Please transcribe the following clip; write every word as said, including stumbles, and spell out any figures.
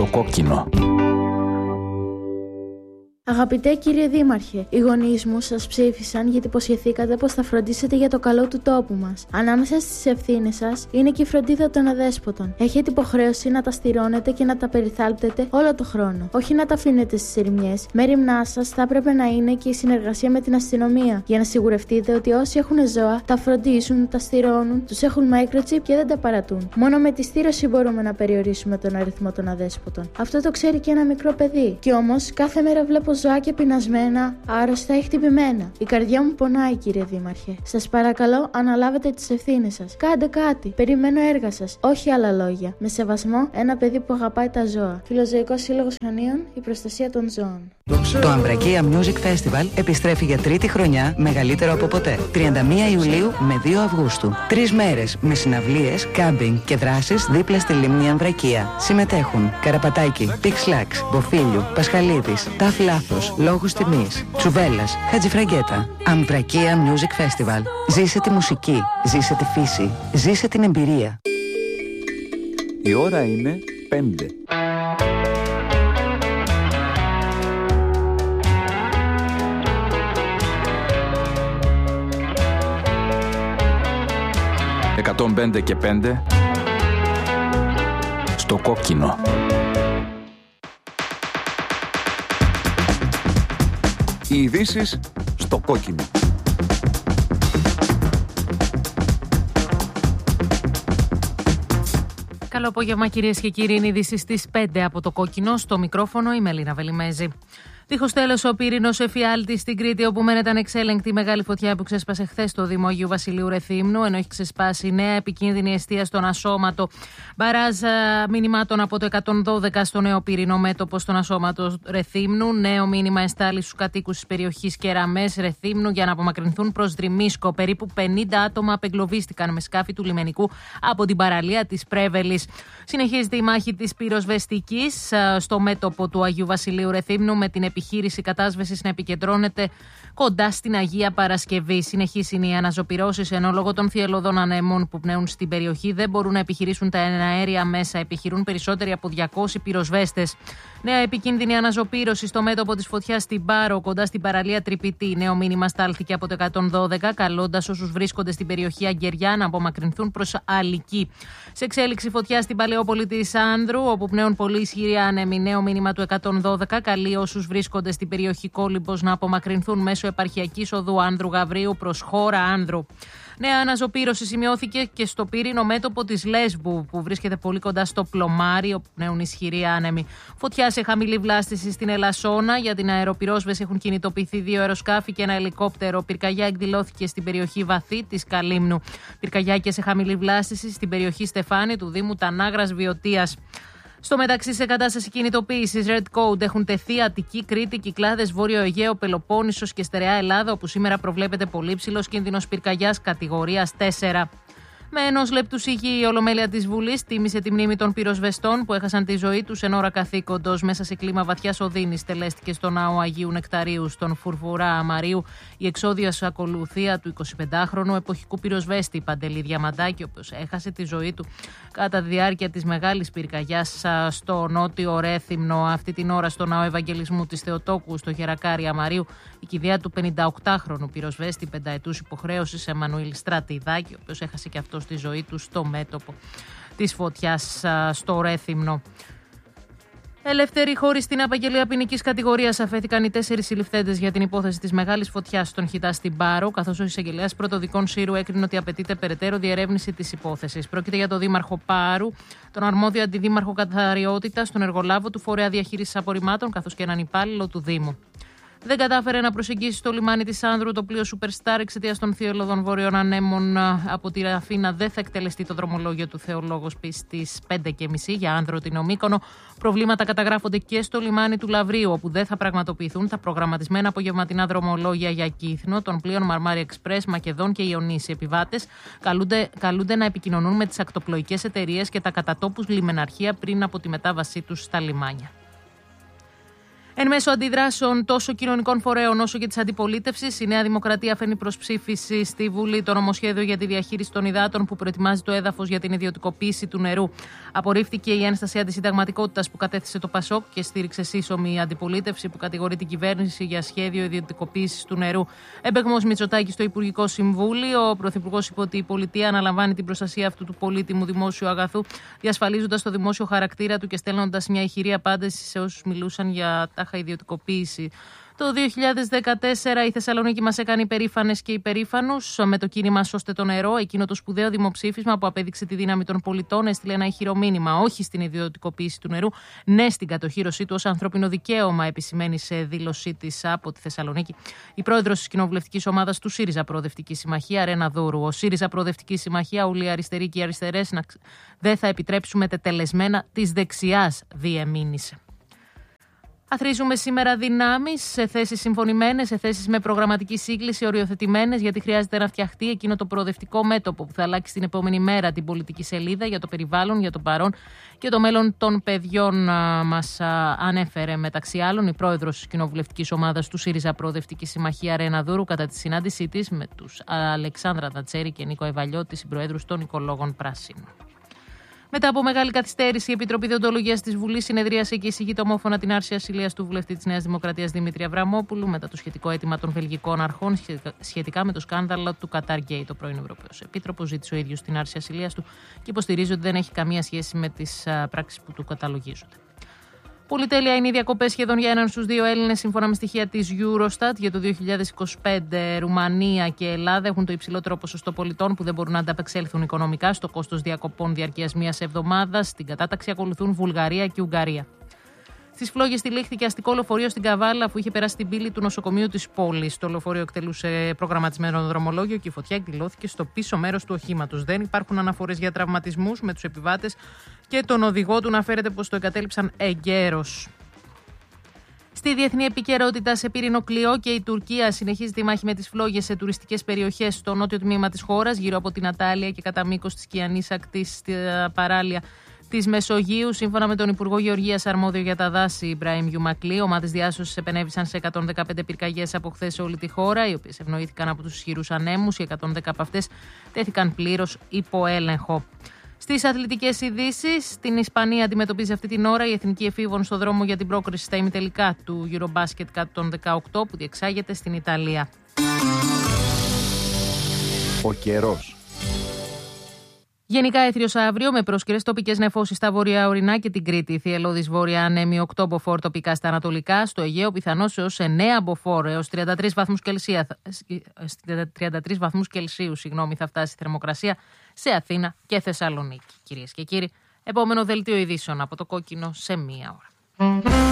κόκκινο. Αγαπητέ κύριε Δήμαρχε, οι γονείς μου σας ψήφισαν γιατί υποσχεθήκατε πως θα φροντίσετε για το καλό του τόπου μας. Ανάμεσα στις ευθύνες σας είναι και η φροντίδα των αδέσποτων. Έχετε υποχρέωση να τα στηρώνετε και να τα περιθάλπτετε όλο το χρόνο. Όχι να τα αφήνετε στις ερημιές. Μέριμνά σας θα έπρεπε να είναι και η συνεργασία με την αστυνομία. Για να σιγουρευτείτε ότι όσοι έχουν ζώα τα φροντίζουν, τα στηρώνουν, τους έχουν microchip και δεν τα παρατούν. Μόνο με τη στήρωση μπορούμε να περιορίσουμε τον αριθμό των αδέσποτων. Αυτό το ξέρει και ένα μικρό παιδί. Κι όμως κάθε μέρα βλέπω ζωάκια πεινασμένα, άρρωστα ή χτυπημένα. Η καρδιά μου πονάει, κύριε Δήμαρχε. Σας παρακαλώ, αναλάβετε τις ευθύνες σας. Κάντε κάτι. Περιμένω έργα σας. Όχι άλλα λόγια. Με σεβασμό, ένα παιδί που αγαπάει τα ζώα. Φιλοζωικός Σύλλογος Ιωνίων, η προστασία των ζώων. Το Αμβρακία Music Festival επιστρέφει για τρίτη χρονιά, μεγαλύτερο από ποτέ. τριάντα μία Ιουλίου με δύο Αυγούστου. Τρεις μέρες με συναυλίες, κάμπινγκ και δράσεις δίπλα στη λίμνη Αμβρακία. Συμμετέχουν Καραπατάκη, Πιξλάξ, Μποφίλιου, Πασχαλίδης, Ταφ Λάθος, Λόγους Τιμής, Τσουβέλλας, Χατζηφραγκέτα. Αμβρακία Music Festival. Ζήσε τη μουσική, ζήσε τη φύση, ζήσε την εμπειρία. Η ώρα είναι πέντε. εκατόν πέντε και πέντε στο κόκκινο. Οι ειδήσεις στο κόκκινο. Καλό απόγευμα, κυρίες και κύριοι. Είναι ειδήσεις στις πέντε από το κόκκινο. Στο μικρόφωνο η Μελίνα Βελιμέζη. Δίχως τέλος, ο πύρινος εφιάλτης στην Κρήτη, όπου μένεται ανεξέλεγκτη μεγάλη φωτιά που ξέσπασε χθες στο Δήμο Αγίου Βασιλείου Ρεθύμνου, ενώ έχει ξεσπάσει νέα επικίνδυνη εστία στον Ασώματο. Μπαράζ μηνυμάτων από το εκατόν δώδεκα στο νέο πύρινο μέτωπο στον Ασώματο Ρεθύμνου. Νέο μήνυμα εστάλει στους κατοίκους της περιοχής Κεραμές Ρεθύμνου για να απομακρυνθούν προς Δρυμίσκο. Περίπου πενήντα άτομα απεγκλωβίστηκαν με σκάφη του λιμενικού από την παραλία της Πρέβελης. Συνεχίζεται η μάχη της πυροσβεστικής στο μέτωπο του Αγίου Βασιλείου Ρεθύμνου, με την επιχείρηση κατάσβεσης να επικεντρώνεται κοντά στην Αγία Παρασκευή. Συνεχής είναι οι αναζωπυρώσεις, ενώ λόγω των θυελλωδών ανέμων που πνέουν στην περιοχή δεν μπορούν να επιχειρήσουν τα εναέρια μέσα. Επιχειρούν περισσότεροι από διακόσιοι πυροσβέστες. Νέα επικίνδυνη αναζωπήρωση στο μέτωπο της φωτιάς στην Πάρο, κοντά στην παραλία Τρυπητή. Νέο μήνυμα στάλθηκε από το εκατόν δώδεκα, καλώντας όσους βρίσκονται στην περιοχή Αγκεριά να απομακρυνθούν προς Αλική. Σε εξέλιξη φωτιά στην Παλαιόπολη της Άνδρου, όπου πνέουν πολύ ισχυροί άνεμοι. Νέο μήνυμα του εκατόν δώδεκα καλεί όσους βρίσκονται στην περιοχή Κόλυμπος να απομακρυνθούν μέσω επαρχιακής οδού Άνδρου Γαβρίου προς χώρα Άνδρου. Νέα αναζωπήρωση σημειώθηκε και στο πύρινο μέτωπο της Λέσβου, που βρίσκεται πολύ κοντά στο Πλωμάρι, όπου πνέουν ισχυροί άνεμοι. Φωτιά σε χαμηλή βλάστηση στην Ελασσόνα. Για την αεροπυρόσβεση έχουν κινητοποιηθεί δύο αεροσκάφη και ένα ελικόπτερο. Πυρκαγιά εκδηλώθηκε στην περιοχή Βαθύ της Καλύμνου. Πυρκαγιά και σε χαμηλή βλάστηση στην περιοχή Στεφάνη του Δήμου Τανάγρας Βιωτίας. Στο μεταξύ, σε κατάσταση κινητοποίησης Red Code έχουν τεθεί Αττική, Κρήτη, Κυκλάδες, Βόρειο Αιγαίο, Πελοπόννησος και Στερεά Ελλάδα, όπου σήμερα προβλέπεται πολύ ψηλός κίνδυνος πυρκαγιάς κατηγορίας τέσσερα. Με ενός λεπτού σιγή, η Ολομέλεια της Βουλής τίμησε τη μνήμη των πυροσβεστών που έχασαν τη ζωή τους εν ώρα καθήκοντος. Μέσα σε κλίμα βαθιάς οδύνης τελέστηκε στο ναό Αγίου Νεκταρίου στον Φουρφουρά Αμαρίου η εξώδιος ακολουθία του εικοσιπεντάχρονου εποχικού πυροσβέστη Παντελή Διαμαντάκη, ο οποίος έχασε τη ζωή του κατά τη διάρκεια της μεγάλης πυρκαγιάς στο νότιο Ρέθυμνο. Αυτή την ώρα στο ναό Ευαγγελισμού της Θεοτόκου στο Γερακάρι Αμαρίου, η κηδεία του πενηνταοκτάχρονου πυροσβέστη πενταετούς υποχρέωσης Εμμανουήλ Στρατιδάκη, ο οποίος έχασε και αυτό στη ζωή του στο μέτωπο της φωτιάς στο Ρέθυμνο. Ελεύθεροι χωρίς την απαγγελία ποινικής κατηγορίας αφέθηκαν οι τέσσερις συλληφθέντες για την υπόθεση της μεγάλης φωτιάς στον Χιτά στην Πάρο, καθώς ο εισαγγελέας πρωτοδικών Σύρου έκρινε ότι απαιτείται περαιτέρω διερεύνηση της υπόθεσης. Πρόκειται για τον Δήμαρχο Πάρου, τον αρμόδιο αντιδήμαρχο καθαριότητας, τον εργολάβο του Φορέα Διαχείρισης Απορριμμάτων, καθώς και έναν υπάλληλο του Δήμου. Δεν κατάφερε να προσεγγίσει στο λιμάνι της Άνδρου το πλοίο Superstar εξαιτίας των θυελλωδών βορείων ανέμων από τη Ραφίνα. Δεν θα εκτελεστεί το δρομολόγιο του Θεολόγος στις πέντε και μισή για Άνδρο την Ομίκονο. Προβλήματα καταγράφονται και στο λιμάνι του Λαβρίου, όπου δεν θα πραγματοποιηθούν τα προγραμματισμένα απογευματινά δρομολόγια για Κύθνο των πλοίων Μαρμάρι Εξπρές, Μακεδόν και Ιωνής. Οι επιβάτες καλούνται, καλούνται να επικοινωνούν με τις ακτοπλοϊκές εταιρείες και τα κατατόπους λιμεναρχεία πριν από τη μετάβασή τους στα λιμάνια. Εν μέσω αντιδράσεων τόσο κοινωνικών φορέων όσο και της αντιπολίτευσης, η Νέα Δημοκρατία φέρνει προς ψήφιση στη Βουλή το νομοσχέδιο για τη διαχείριση των υδάτων που προετοιμάζει το έδαφος για την ιδιωτικοποίηση του νερού. Απορρίφθηκε η ένσταση αντισυνταγματικότητας που κατέθεσε το ΠΑΣΟΚ και στήριξε σύσσωμη αντιπολίτευση που κατηγορεί την κυβέρνηση για σχέδιο ιδιωτικοποίησης του νερού. Εμπεγμός Μητσοτάκη στο Υπουργικό Συμβούλιο. Ο Πρωθυπουργός είπε ότι η πολιτεία αναλαμβάνει την προστασία αυτού του πολύτιμου δημόσιου αγαθού, διασφαλίζοντας το δημόσιο χαρακτήρα του και στέλνοντας μια ηχηρή απάντηση σε όσους μιλούσαν για τάχα ιδιωτικοποίηση. Το δύο χιλιάδες δεκατέσσερα η Θεσσαλονίκη μας έκανε υπερήφανες και υπερήφανους με το κίνημα «Σώστε το νερό». Εκείνο το σπουδαίο δημοψήφισμα που απέδειξε τη δύναμη των πολιτών έστειλε ένα ηχηρό μήνυμα όχι στην ιδιωτικοποίηση του νερού, ναι στην κατοχήρωσή του ως ανθρώπινο δικαίωμα, επισημαίνει σε δήλωσή της από τη Θεσσαλονίκη η πρόεδρος της κοινοβουλευτικής ομάδας του ΣΥΡΙΖΑ Προοδευτική Συμμαχία, Ρένα Δούρου. Ο ΣΥΡΙΖΑ Προοδευτική Συμμαχία, όλοι οι αριστεροί και οι αριστερές, δεν θα επιτρέψουμε τετελεσμένα της δεξιάς, διεμήνυσε. Αθροίζουμε σήμερα δυνάμεις σε θέσεις συμφωνημένες, σε θέσεις με προγραμματική σύγκληση, οριοθετημένες, γιατί χρειάζεται να φτιαχτεί εκείνο το προοδευτικό μέτωπο που θα αλλάξει την επόμενη μέρα την πολιτική σελίδα για το περιβάλλον, για το παρόν και το μέλλον των παιδιών. Μας ανέφερε μεταξύ άλλων η πρόεδρος της κοινοβουλευτικής ομάδας του ΣΥΡΙΖΑ Προοδευτική Συμμαχία, Ρένα Δούρου, κατά τη συνάντησή της με τους Αλεξάνδρα Τατσέρη και Νίκο Εβαλιώτη, συμπροέδρους των Οικολόγων Πράσινων. Μετά από μεγάλη καθυστέρηση, η Επιτροπή Δεοντολογίας της Βουλής συνεδρίασε και εισηγείται ομόφωνα την άρση ασυλίας του βουλευτή της Νέας Δημοκρατίας Δημήτρη Αβραμόπουλου μετά το σχετικό αίτημα των βελγικών αρχών σχετικά με το σκάνδαλο του Qatar Gate. Το πρώην Ευρωπαίος Επίτροπος ζήτησε ο ίδιος την άρση ασυλίας του και υποστηρίζει ότι δεν έχει καμία σχέση με τις πράξεις που του καταλογίζονται. Πολυτέλεια είναι οι διακοπές σχεδόν για έναν στους δύο Έλληνες, σύμφωνα με στοιχεία της Eurostat. Για το δύο χιλιάδες είκοσι πέντε, Ρουμανία και Ελλάδα έχουν το υψηλότερο ποσοστό πολιτών που δεν μπορούν να ανταπεξέλθουν οικονομικά στο κόστος διακοπών διαρκείας μιας εβδομάδας. Στην κατάταξη ακολουθούν Βουλγαρία και Ουγγαρία. Στις Φλόγες τυλίχθηκε αστικό λεωφορείο στην Καβάλα, αφού είχε περάσει την πύλη του νοσοκομείου της πόλης. Το λεωφορείο εκτελούσε προγραμματισμένο δρομολόγιο και η φωτιά εκδηλώθηκε στο πίσω μέρος του οχήματος. Δεν υπάρχουν αναφορές για τραυματισμούς, με τους επιβάτες και τον οδηγό του να φέρεται πως το εγκατέλειψαν εγκαίρως. Στη διεθνή επικαιρότητα, σε πύρινο κλειό και η Τουρκία συνεχίζει τη μάχη με τις φλόγες σε τουριστικές περιοχές στο νότιο τμήμα της χώρας, γύρω από την Ατάλεια και κατά μήκος της Κιανής ακτής στα παράλια της Μεσογείου. Σύμφωνα με τον Υπουργό Γεωργίας αρμόδιο για τα δάση, Ιμπραήμ Γιουμακλή, ομάδες διάσωσης επενέβησαν σε εκατόν δεκαπέντε πυρκαγιές από χθες σε όλη τη χώρα, οι οποίες ευνοήθηκαν από τους ισχυρούς ανέμους. Οι εκατόν δέκα από αυτές τέθηκαν πλήρως υπό έλεγχο. Στις αθλητικές ειδήσεις, στην Ισπανία αντιμετωπίζει αυτή την ώρα η εθνική εφήβων στο δρόμο για την πρόκριση στα ημιτελικά του Eurobasket κάτω των δεκαοκτώ που διεξάγεται στην Ιταλία. Ο καιρός. Γενικά έθριος αύριο με πρόσκαιρες τοπικές νεφώσεις στα βορειοορεινά και την Κρήτη. Θυελλώδης βόρεια ανέμει οκτώ μποφόρ τοπικά στα ανατολικά. Στο Αιγαίο πιθανώς έως εννέα μποφόρ έως τριάντα τρεις βαθμούς Κελσίου, τριάντα τρεις βαθμούς Κελσίου συγγνώμη, θα φτάσει η θερμοκρασία σε Αθήνα και Θεσσαλονίκη. Κυρίες και κύριοι, επόμενο δελτίο ειδήσεων από το Κόκκινο σε μία ώρα.